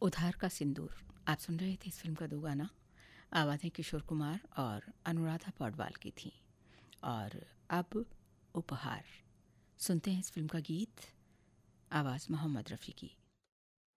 उधार का सिंदूर आप सुन रहे थे। इस फिल्म का 2 गाना आवाज़ें किशोर कुमार और अनुराधा पौडवाल की थी। और अब उपहार सुनते हैं इस फिल्म का गीत, आवाज़ मोहम्मद रफ़ी की।